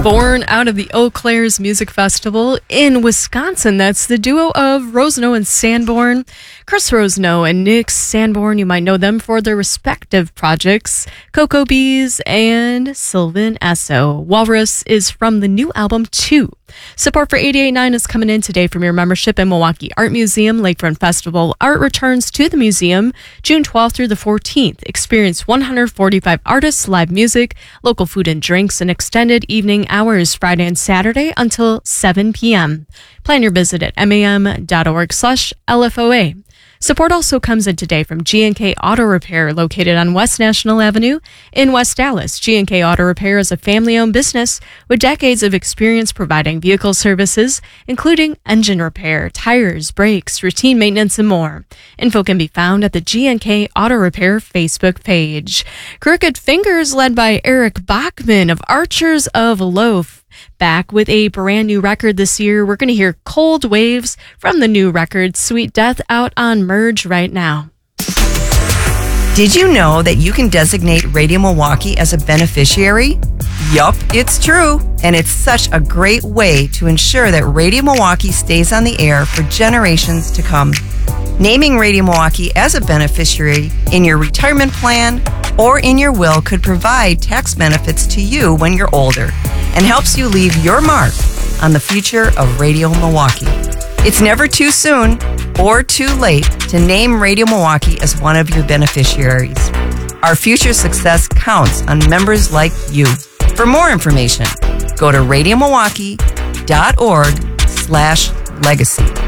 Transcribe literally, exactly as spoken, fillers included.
Born out of the Eau Claire's Music Festival in Wisconsin. That's the duo of Rosenow and Sanborn. Chris Rosenow and Nick Sanborn, you might know them for their respective projects, Cocoa Bees and Sylvan Esso. Walrus is from the new album, Two. Support for eighty-eight point nine is coming in today from your membership in Milwaukee Art Museum. Lakefront Festival Art returns to the museum June twelfth through the fourteenth. Experience one hundred forty-five artists, live music, local food and drinks, and extended evening hours Friday and Saturday until seven p.m. Plan your visit at mam.org slash LFOA. Support also comes in today from G and K Auto Repair, located on West National Avenue in West Dallas. G and K Auto Repair is a family-owned business with decades of experience providing vehicle services, including engine repair, tires, brakes, routine maintenance, and more. Info can be found at the G and K Auto Repair Facebook page. Crooked Fingers, led by Eric Bachman of Archers of Loaf, back with a brand new record this year. We're going to hear Cold Waves from the new record Sweet Death, out on Merge right now. Did you know that you can designate Radio Milwaukee as a beneficiary? Yup, it's true. And it's such a great way to ensure that Radio Milwaukee stays on the air for generations to come. Naming Radio Milwaukee as a beneficiary in your retirement plan or in your will could provide tax benefits to you when you're older and helps you leave your mark on the future of Radio Milwaukee. It's never too soon or too late to name Radio Milwaukee as one of your beneficiaries. Our future success counts on members like you. For more information, go to radio milwaukee dot org slash legacy.